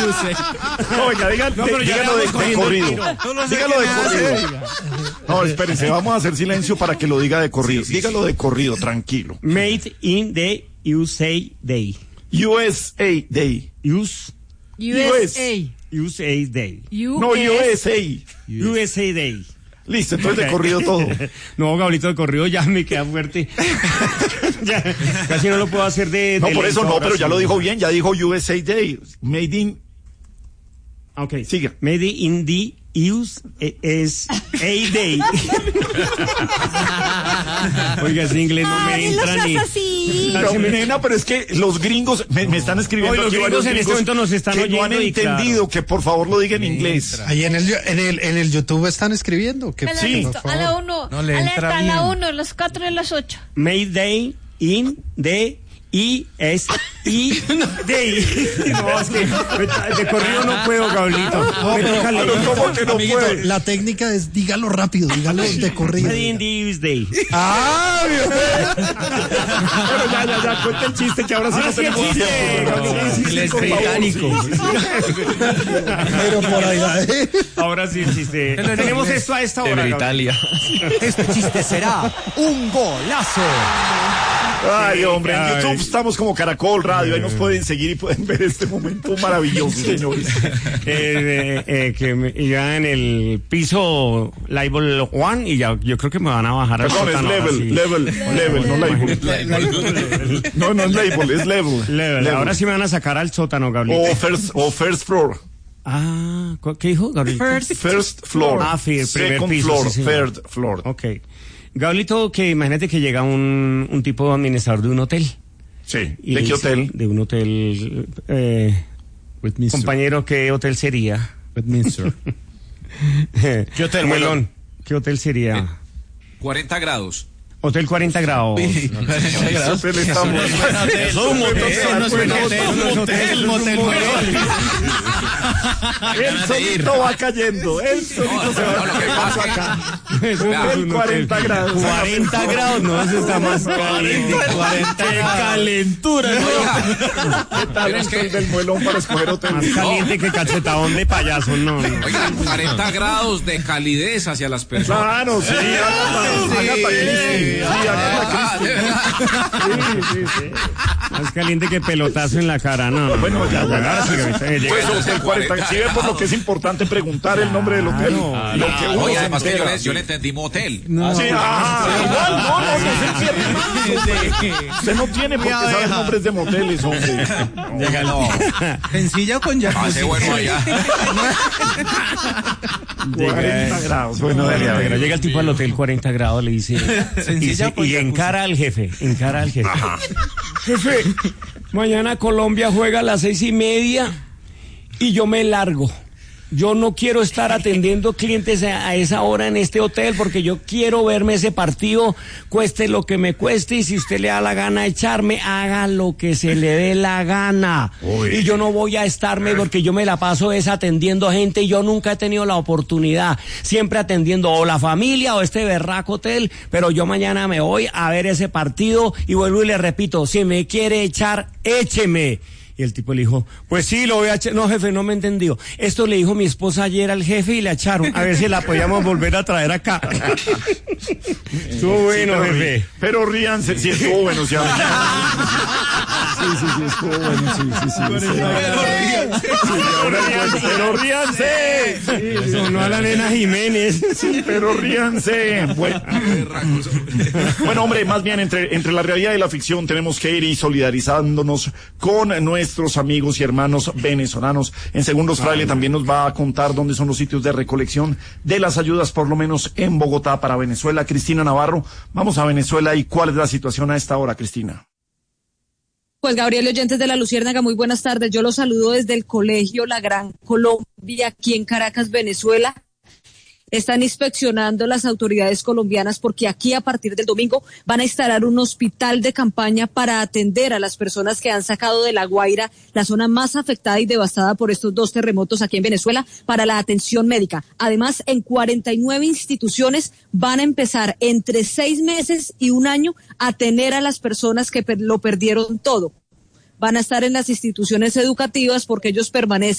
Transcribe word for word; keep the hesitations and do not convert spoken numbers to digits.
No, venga, digan, no, pero dígalo de, de corrido. Dígalo de corrido. No, espérense, vamos a hacer silencio para que lo diga de corrido. Sí, sí, dígalo de corrido, tranquilo. Made in the U S A Day. U S A Day. US. U S A. U S A Day. No, U S A. U S A Day. Listo, entonces de corrido todo. No, Gablito, de corrido ya me queda fuerte. Ya, casi no lo puedo hacer de... No, de por eso no, pero ya sí. Lo dijo bien, ya dijo U S A Day. Made in... Ok. Sigue. Made in the U S A Day. Oiga, ese inglés no me entra ni... así. No, nena, pero es que los gringos me, me están escribiendo. Hoy los aquí gringos varios en este momento nos están que oyendo no han y entendido claro. que por favor lo diga en inglés. Ahí en el, en el, en el YouTube están escribiendo. Que, sí. A la uno, no le a la, entra a la bien. uno, los cuatro y los ocho. Made Day in the I S I Day. No, es que de corrido no puedo, Gablito. No, Me pero, toca leer. pero ¿cómo que no amiguito, puede? la técnica es dígalo rápido, dígalo de corrido. Made in the U S Day. Ah, bien. Bueno, ya, ya, ya, cuenta el chiste que ahora sí Ahora no sí el tenemos chiste. tiempo. No, Sí, sí, sí, inglés por favor, británico. sí, sí. Pero por ahí, ¿eh? Ahora sí el chiste. Tenemos esto a esta hora. De Italia. Este chiste será un golazo. Ay, hombre, en Ay. YouTube estamos como Caracol Radio, ahí nos pueden seguir y pueden ver este momento maravilloso, señores. Eh, eh, eh, que me, ya en el piso Level One y ya yo creo que me van a bajar al Perdón, es sótano, level, ahora sí. level, level, no label. No, no es label, es level. Level. Level. Ahora sí me van a sacar al sótano, Gabriel. O first, o first floor. Ah, ¿cu- ¿qué dijo, Gabriel? First. First floor. Ah, fi- primer Second piso, floor, sí, señor. third floor. Ok. Gablito, que imagínate que llega un, un tipo administrador de un hotel. Sí. Y ¿De le qué dice- hotel? De un hotel. Eh, compañero, ¿qué hotel sería? Westminster. ¿Qué hotel, Melón? ¿Qué hotel sería? cuarenta grados. Hotel cuarenta grados. Ese hotel está muy- Eso es un motel. Eso no es un hotel, Es un motel, motel. El solito va cayendo, el solito se va No, lo que pasa es acá. Eso no es Hotel un cuarenta hotel. grados. cuarenta grados, no, eso está más caliente. cuarenta Qué calentura, ¿Qué tal Pero es que- el del muelón para escoger hotel? Más caliente que cachetadón de payaso, no, no. Oiga, cuarenta grados de calidez hacia las personas. Claro, sí, Agatha, Agatha Christie. Sí, Agatha Ah, de verdad. Christie. Sí, sí, sí. Más caliente que pelotazo en la cara, no. no, Bueno, no, ya, no, ya. ahora sí, ahorita que llega. Pues hotel cuarenta. Sí, ve por lo que es importante preguntar el nombre del hotel. Lo que uno Oye, se además que yo entera. le, yo le entendí motel. Sí, ajá, igual, no, no, no se pierde más. Usted no tiene por qué saber nombres de moteles, hombre. Llega, no. Sencilla con ya. Pase bueno allá. cuarenta grados. Bueno, dale, a Pero ver. llega el tipo al hotel cuarenta grados, le dice, y, se- y encara al jefe, encara al jefe. Jefe, mañana Colombia juega a las seis y media y yo me largo. Yo no quiero estar atendiendo clientes a a esa hora en este hotel porque yo quiero verme ese partido, cueste lo que me cueste, y si usted le da la gana de echarme, haga lo que se le dé la gana. Uy. Y yo no voy a estarme porque yo me la paso es atendiendo gente y yo nunca he tenido la oportunidad, siempre atendiendo o la familia o este berraco hotel, pero yo mañana me voy a ver ese partido y vuelvo y le repito, si me quiere echar, écheme. Y el tipo le dijo, pues sí, lo voy a echar. No, jefe, no me entendió. Esto le dijo mi esposa ayer al jefe y la echaron. A ver si la podíamos volver a traer acá. Estuvo bueno, pero, jefe. Pero ríanse, sí estuvo bueno, sí. Sí, sí, sí, estuvo bueno, sí, sí, sí. sí. Sí, ahora ríanse, pero ríanse. Sí, Eso no a la nena Jiménez. sí, pero ríanse. Bueno, bueno, hombre, más bien entre, entre la realidad y la ficción tenemos que ir y solidarizándonos con nuestros amigos y hermanos venezolanos. En segundos, Fraile también nos va a contar dónde son los sitios de recolección de las ayudas, por lo menos en Bogotá, para Venezuela. Cristina Navarro, vamos a Venezuela y cuál es la situación a esta hora, Cristina. Pues Gabriel, oyentes de La Luciérnaga, muy buenas tardes. Yo los saludo desde el Colegio La Gran Colombia, aquí en Caracas, Venezuela. Están inspeccionando las autoridades colombianas porque aquí a partir del domingo van a instalar un hospital de campaña para atender a las personas que han sacado de La Guaira, la zona más afectada y devastada por estos dos terremotos aquí en Venezuela, para la atención médica. Además, en cuarenta y nueve instituciones van a empezar entre seis meses y un año a atender a las personas que per- lo perdieron todo. Van a estar en las instituciones educativas porque ellos permanecen